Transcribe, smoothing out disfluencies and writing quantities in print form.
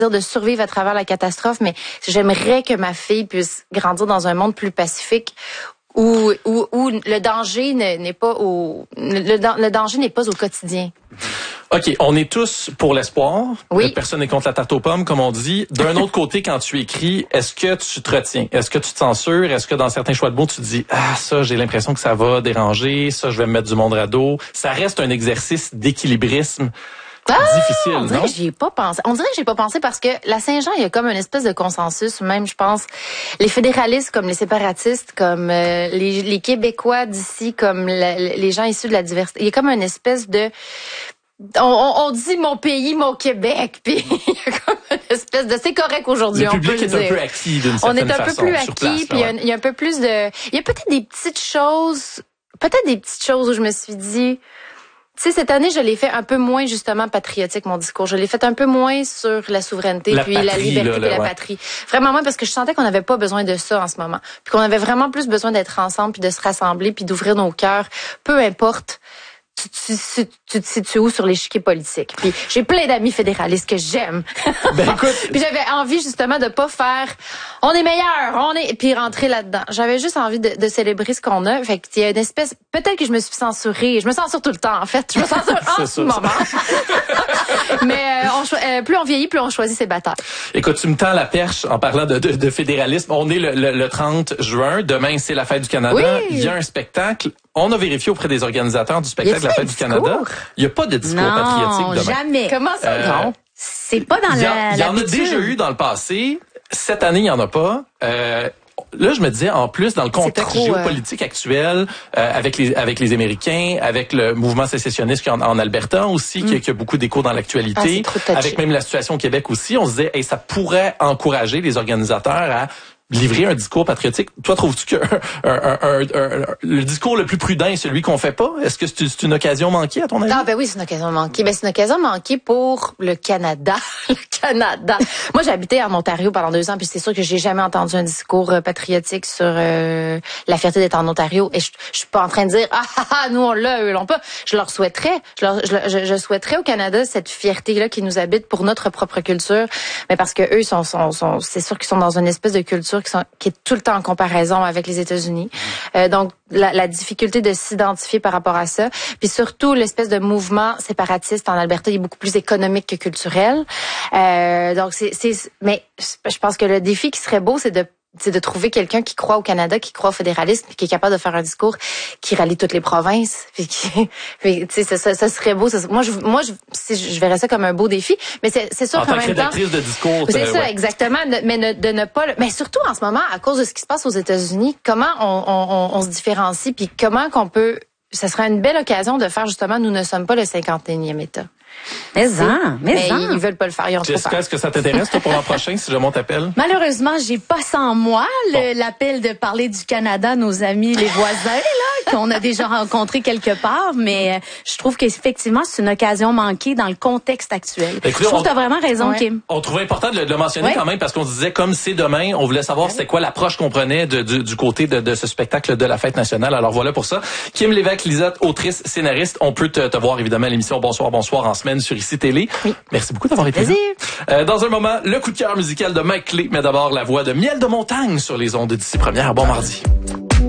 de survivre à travers la catastrophe, mais j'aimerais que ma fille puisse grandir dans un monde plus pacifique où le danger n'est pas le danger n'est pas au quotidien. OK, on est tous pour l'espoir. Oui. Personne n'est contre la tarte aux pommes, comme on dit. D'un autre côté, quand tu écris, est-ce que tu te retiens? Est-ce que tu te censures? Est-ce que dans certains choix de mots, tu te dis, ça, j'ai l'impression que ça va déranger, ça, je vais me mettre du monde radeau. Ça reste un exercice d'équilibrisme. Difficile, on dirait non? que j'y ai pas pensé. On dirait que j'ai pas pensé parce que la Saint-Jean, il y a comme une espèce de consensus, même, je pense, les fédéralistes comme les séparatistes, comme les Québécois d'ici, comme les gens issus de la diversité. Il y a comme une espèce de... On dit mon pays, mon Québec, puis il y a comme une espèce de... C'est correct aujourd'hui, on peut le dire. Le public est un peu acquis d'une certaine façon. On est un peu plus acquis, puis il y a un peu plus de... Il y a peut-être des petites choses où je me suis dit... Tu sais, cette année, je l'ai fait un peu moins, justement, patriotique, mon discours. Je l'ai fait un peu moins sur la souveraineté, la liberté, puis la patrie. Vraiment moins, parce que je sentais qu'on n'avait pas besoin de ça en ce moment. Puis qu'on avait vraiment plus besoin d'être ensemble, puis de se rassembler, puis d'ouvrir nos cœurs. Peu importe, tu te situes où sur l'échiquier politique. Puis j'ai plein d'amis fédéralistes que j'aime. Ben écoute, puis j'avais envie justement de pas faire on est meilleur, puis rentrer là-dedans. J'avais juste envie de célébrer ce qu'on a. Fait qu'il y a une espèce, peut-être que je me suis censurée. Je me censure tout le temps en fait. Je me censure en ce moment. Mais plus on vieillit, plus on choisit ses batailles. Écoute, tu me tends la perche en parlant de fédéralisme. On est le 30 juin. Demain, c'est la Fête du Canada. Oui. Il y a un spectacle. On a vérifié auprès des organisateurs du spectacle de la Fête du Canada. Il n'y a pas de discours patriotique demain. Non, jamais. Comment ça, non? C'est pas dans Il y en a déjà eu dans le passé. Cette année, il n'y en a pas. Là, je me disais, en plus, dans le contexte géopolitique actuel, avec les Américains, avec le mouvement sécessionniste en Alberta aussi, qui a beaucoup d'écho dans l'actualité, avec même la situation au Québec aussi, on se disait, ça pourrait encourager les organisateurs à livrer un discours patriotique. Toi, trouves-tu que le discours le plus prudent est celui qu'on fait pas? Est-ce que c'est une occasion manquée, à ton avis? Ah, ben oui, c'est une occasion manquée. Ben, c'est une occasion manquée pour le Canada. Le Canada. Moi, j'ai habité en Ontario pendant 2 ans, puis c'est sûr que j'ai jamais entendu un discours patriotique sur la fierté d'être en Ontario. Et je suis pas en train de dire, nous on l'a, eux l'ont pas. Je leur souhaiterais. Je souhaiterais au Canada cette fierté-là qui nous habite pour notre propre culture. Mais parce que eux c'est sûr qu'ils sont dans une espèce de culture qui est tout le temps en comparaison avec les États-Unis. Donc, la difficulté de s'identifier par rapport à ça. Puis surtout, l'espèce de mouvement séparatiste en Alberta, il est beaucoup plus économique que culturel. Donc, mais je pense que le défi qui serait beau, c'est de trouver quelqu'un qui croit au Canada, qui croit au fédéralisme, puis qui est capable de faire un discours qui rallie toutes les provinces. Puis tu sais, ça serait beau. Moi, je verrais ça comme un beau défi. Mais c'est sûr qu'en même temps, rédactrice de discours, c'est ça, exactement. Mais de ne pas. Mais surtout en ce moment, à cause de ce qui se passe aux États-Unis, comment on se différencie, puis comment qu'on peut. Ça serait une belle occasion de faire justement. Nous ne sommes pas le 51e État. Mais ils veulent pas le faire. Ils ont trop peur. Est-ce que ça t'intéresse, toi, pour l'an prochain, si jamais on t'appelle? Malheureusement, j'ai pas sans moi l'appel de parler du Canada, nos amis, les voisins, là, qu'on a déjà rencontrés quelque part, mais je trouve qu'effectivement, c'est une occasion manquée dans le contexte actuel. Écoutez, je trouve que t'as vraiment raison, Kim. On trouvait important de le mentionner quand même, parce qu'on se disait, comme c'est demain, on voulait savoir c'était quoi l'approche qu'on prenait du côté de ce spectacle de la Fête nationale. Alors voilà pour ça. Kim Lévesque-Lizotte, autrice, scénariste, on peut te voir évidemment à l'émission Bonsoir en semaine sur ICI Télé. Oui. Merci beaucoup d'avoir été là. Dans un moment, le coup de cœur musical de Mike Clé, mais d'abord la voix de Miel de Montagne sur les ondes d'ici première. Bon mardi.